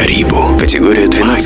Карибу. Категория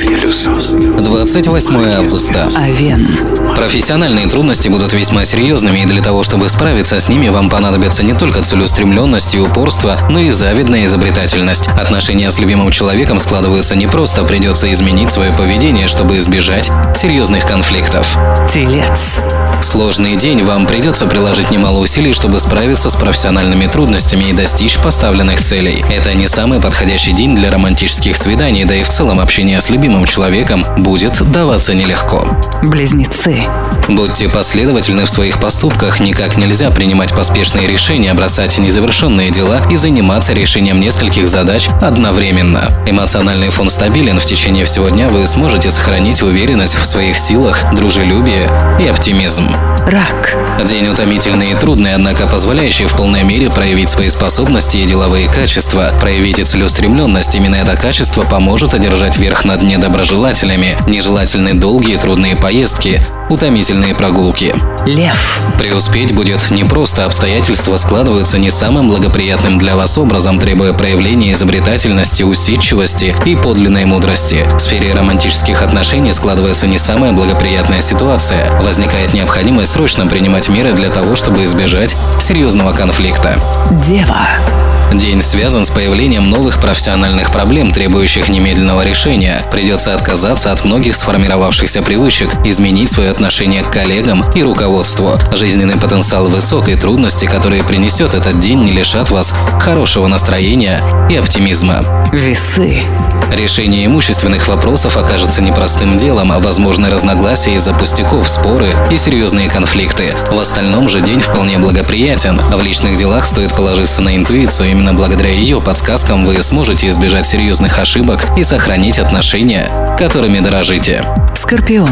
12+. 28 августа. Овен. Профессиональные трудности будут весьма серьезными, и для того, чтобы справиться с ними, вам понадобится не только целеустремленность и упорство, но и завидная изобретательность. Отношения с любимым человеком складываются непросто, придется изменить свое поведение, чтобы избежать серьезных конфликтов. Телец. Сложный день, вам придется приложить немало усилий, чтобы справиться с профессиональными трудностями и достичь поставленных целей. Это не самый подходящий день для романтических свиданий, да и в целом общение с любимым человеком будет даваться нелегко. Близнецы. Будьте последовательны в своих поступках, никак нельзя принимать поспешные решения, бросать незавершенные дела и заниматься решением нескольких задач одновременно. Эмоциональный фон стабилен, в течение всего дня вы сможете сохранить уверенность в своих силах, дружелюбие и оптимизм. Рак. День утомительный и трудный, однако позволяющий в полной мере проявить свои способности и деловые качества. Проявите целеустремленность, именно это качество поможет одержать верх над недоброжелателями. Нежелательны долгие трудные поездки, утомительные прогулки. Лев. Преуспеть будет непросто, обстоятельства складываются не самым благоприятным для вас образом, требуя проявления изобретательности, усидчивости и подлинной мудрости. В сфере романтических отношений складывается не самая благоприятная ситуация. Возникает необходимость срочно принимать меры для того, чтобы избежать серьезного конфликта. Дева. День связан с появлением новых профессиональных проблем, требующих немедленного решения. Придется отказаться от многих сформировавшихся привычек, изменить свое отношение к коллегам и руководству. Жизненный потенциал высок, и трудности, которые принесет этот день, не лишат вас хорошего настроения и оптимизма. Весы. Решение имущественных вопросов окажется непростым делом, а возможны разногласия из-за пустяков, споры и серьезные конфликты. В остальном же день вполне благоприятен. В личных делах стоит положиться на интуицию. Именно благодаря ее подсказкам вы сможете избежать серьезных ошибок и сохранить отношения, которыми дорожите. Скорпион.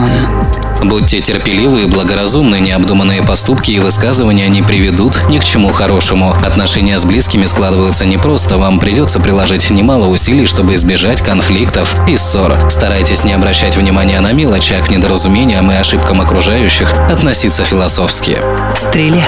Будьте терпеливы и благоразумны, необдуманные поступки и высказывания не приведут ни к чему хорошему. Отношения с близкими складываются непросто, вам придется приложить немало усилий, чтобы избежать конфликтов и ссор. Старайтесь не обращать внимания на мелочи, а к недоразумениям и ошибкам окружающих относиться философски. Стрелец.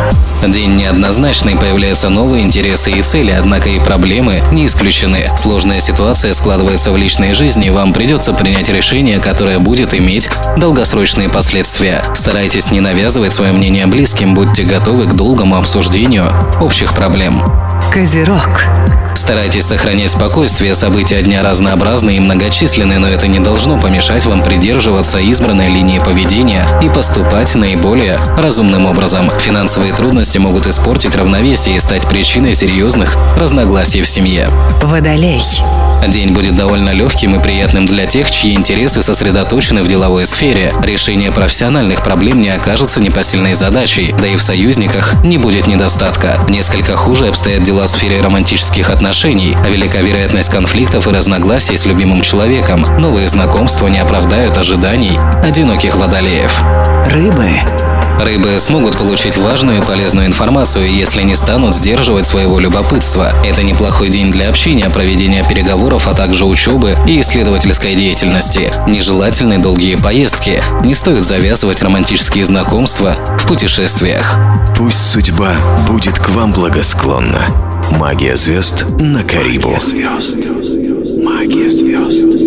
День неоднозначный, появляются новые интересы и цели, однако и проблемы не исключены. Сложная ситуация складывается в личной жизни, вам придется принять решение, которое будет иметь долгосрочные последствия. Старайтесь не навязывать свое мнение близким, будьте готовы к долгому обсуждению общих проблем. Козерог. Старайтесь сохранять спокойствие, события дня разнообразны и многочисленны, но это не должно помешать вам придерживаться избранной линии поведения и поступать наиболее разумным образом. Финансовые трудности могут испортить равновесие и стать причиной серьезных разногласий в семье. Водолей. День будет довольно легким и приятным для тех, чьи интересы сосредоточены в деловой сфере. Решение профессиональных проблем не окажется непосильной задачей, да и в союзниках не будет недостатка. Несколько хуже обстоят дела в сфере романтических отношений, а велика вероятность конфликтов и разногласий с любимым человеком. Новые знакомства не оправдают ожиданий одиноких водолеев. Рыбы. Рыбы смогут получить важную и полезную информацию, если не станут сдерживать своего любопытства. Это неплохой день для общения, проведения переговоров, а также учебы и исследовательской деятельности. Нежелательны долгие поездки. Не стоит завязывать романтические знакомства в путешествиях. Пусть судьба будет к вам благосклонна. Магия звезд на Карибу. Магия звезд.